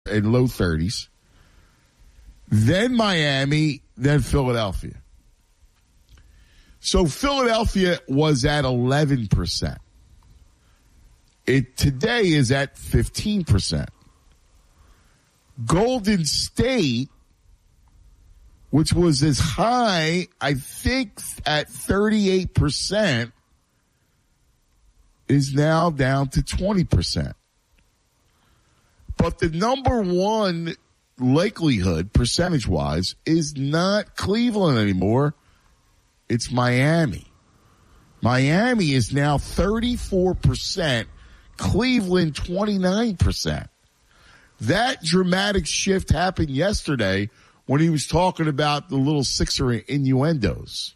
in low 30s. Then Miami, then Philadelphia. So Philadelphia was at 11%. It today is at 15%. Golden State, which was as high, I think, at 38%, is now down to 20%. But the number one likelihood, percentage-wise, is not Cleveland anymore. It's Miami. Miami is now 34%, Cleveland 29%. That dramatic shift happened yesterday when he was talking about the little Sixer innuendos.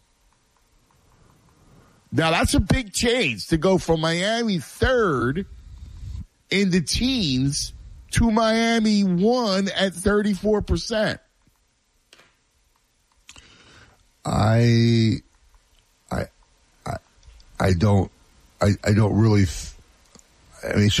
Now, that's a big change to go from Miami third in the teens to Miami 1 at 34%. I don't really. I mean,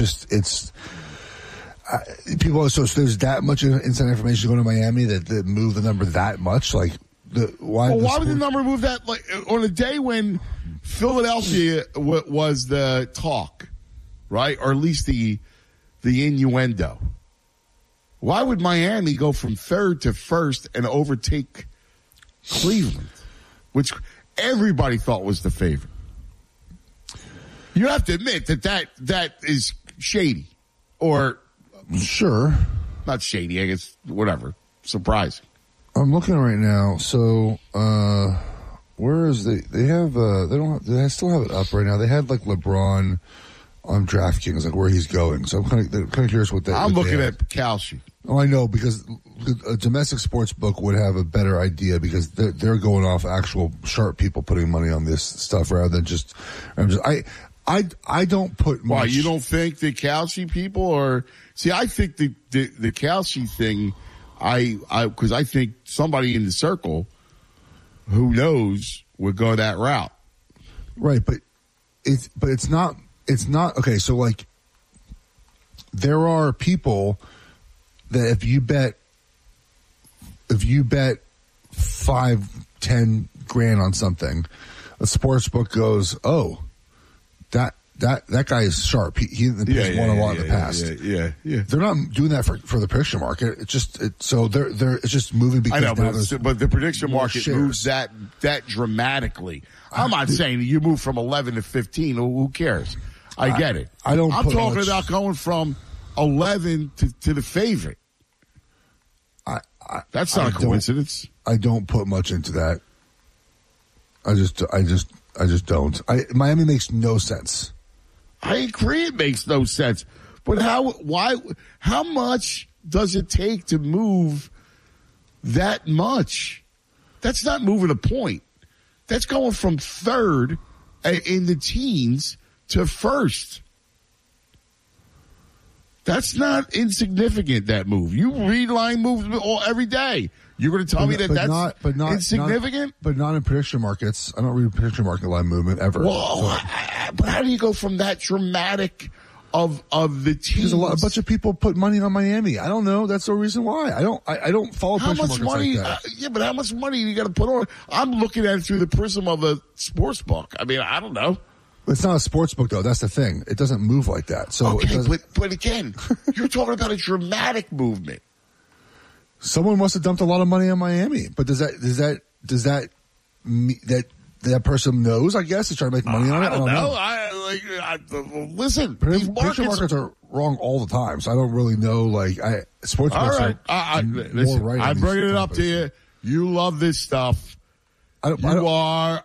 people. So there's that much inside information going to Miami that move the number that much. Like, why would the number move that? Like on a day when Philadelphia was the talk, right, or at least the innuendo. Why would Miami go from third to first and overtake Cleveland, which everybody thought was the favorite? You have to admit that is shady, or sure, not shady. I guess whatever. Surprising. I'm looking right now. So where is they have they still have it up right now. They had like LeBron on DraftKings, like where he's going. So I'm kind of curious what that. I'm looking at Kalshi. Oh, I know, because a domestic sports book would have a better idea because they're going off actual sharp people putting money on this stuff rather than just. I don't put much. Why, you don't think the Kalshi people are? See, I think the Kalshi thing. Because I think somebody in the circle, who knows, would go that route. Right, but it's not okay. So like, there are people that if you bet 5-10 grand on something, a sports book goes, oh, that guy is sharp. He won a lot in the past. Yeah. They're not doing that for the prediction market. It's just it's just moving because I know, but the prediction market moves that dramatically. I'm not saying you move from 11 to 15. Who cares? I get it. I'm talking about going from 11 to the favorite. That's not a coincidence. I don't put much into that. I just don't. Miami makes no sense. I agree it makes no sense. But how much does it take to move that much? That's not moving a point. That's going from third in the teens to first. That's not insignificant, that move. You read line moves every day. You're going to tell me that's insignificant? But not in prediction markets. I don't read prediction market line movement ever. Well, but how do you go from that dramatic of the teams? Because a bunch of people put money on Miami. I don't know. That's the reason why. I don't follow prediction markets like that. Yeah, but how much money do you got to put on? I'm looking at it through the prism of a sports book. I mean, I don't know. It's not a sports book, though. That's the thing. It doesn't move like that. So okay, but again, you're talking about a dramatic movement. Someone must have dumped a lot of money on Miami, but does that mean that person knows? I guess is trying to make money on it. I don't know. Listen, prediction markets are wrong all the time, so I don't really know. Sports books are more right. I'm bringing it up to you. You love this stuff. You are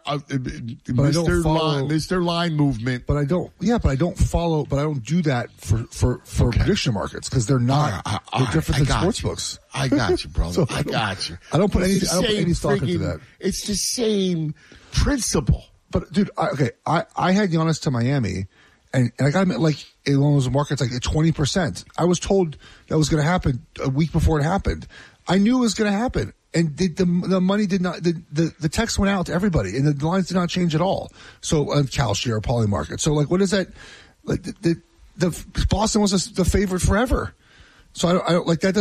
Mr. Line Movement. But I don't. Yeah, but I don't follow. But I don't do that for prediction markets because they're not. They're different than sports books. I got you, brother. So I got you. I don't put any stock into that. It's the same principle. But dude, I had Giannis to Miami, and I got to admit, like in one of those markets, like at 20%. I was told that was going to happen a week before it happened. I knew it was going to happen. And the money did not, the text went out to everybody and the lines did not change at all. So, Kalshi or Polymarket. So, like, what is that? Like, the Boston was the favorite forever. So I don't like that.